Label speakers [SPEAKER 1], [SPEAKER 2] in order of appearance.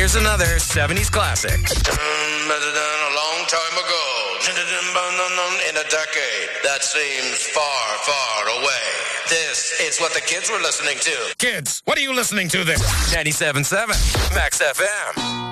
[SPEAKER 1] Here's another 70s classic.
[SPEAKER 2] A long time ago, in a decade that seems far, far away. This is what the kids were listening to.
[SPEAKER 1] Kids, what are you listening to there? 97.7 Max FM.